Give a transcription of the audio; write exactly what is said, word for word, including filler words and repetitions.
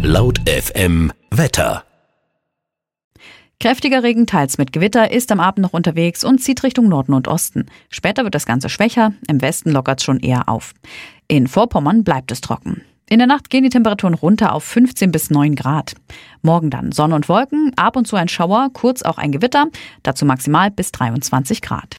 Laut F M Wetter. Kräftiger Regen, teils mit Gewitter, ist am Abend noch unterwegs und zieht Richtung Norden und Osten. Später wird das Ganze schwächer, im Westen lockert es schon eher auf. In Vorpommern bleibt es trocken. In der Nacht gehen die Temperaturen runter auf fünfzehn bis neun Grad. Morgen dann Sonne und Wolken, ab und zu ein Schauer, kurz auch ein Gewitter, dazu maximal bis dreiundzwanzig Grad.